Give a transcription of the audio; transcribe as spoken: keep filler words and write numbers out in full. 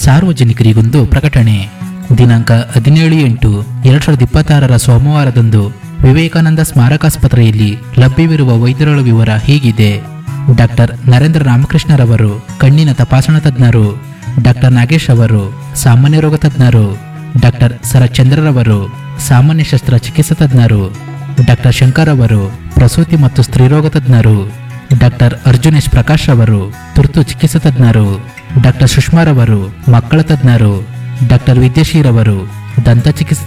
ಸಾರ್ವಜನಿಕರಿಗೊಂದು ಪ್ರಕಟಣೆ. ದಿನಾಂಕ ಹದಿನೇಳು ಎಂಟು ಎರಡ್ ಸಾವಿರದ ಇಪ್ಪತ್ತಾರರ ಸೋಮವಾರದಂದು ವಿವೇಕಾನಂದ ಸ್ಮಾರಕಾಸ್ಪತ್ರೆಯಲ್ಲಿ ಲಭ್ಯವಿರುವ ವೈದ್ಯರುಗಳ ವಿವರ ಹೀಗಿದೆ. ಡಾಕ್ಟರ್ ನರೇಂದ್ರ ರಾಮಕೃಷ್ಣರವರು ಕಣ್ಣಿನ ತಪಾಸಣಾ ತಜ್ಞರು. ಡಾಕ್ಟರ್ ನಾಗೇಶ್ ಅವರು ಸಾಮಾನ್ಯ ರೋಗ ತಜ್ಞರು. ಡಾಕ್ಟರ್ ಶರತ್ಚಂದ್ರರವರು ಸಾಮಾನ್ಯ ಶಸ್ತ್ರ ಚಿಕಿತ್ಸಾ ತಜ್ಞರು. ಡಾಕ್ಟರ್ ಶಂಕರ್ ಅವರು ಪ್ರಸೂತಿ ಮತ್ತು ಸ್ತ್ರೀರೋಗ ತಜ್ಞರು. ಡಾಕ್ಟರ್ ಅರ್ಜುನೇಶ್ ಪ್ರಕಾಶ್ ಅವರು ತುರ್ತು ಚಿಕಿತ್ಸಾ ತಜ್ಞರು. ಡಾಕ್ಟರ್ ಸುಷ್ಮಾರವರು ಮಕ್ಕಳ ತಜ್ಞರು. ಡಾಕ್ಟರ್ ವಿದ್ಯಾಶೀರವರು ದಂತ ಚಿಕಿತ್ಸಾ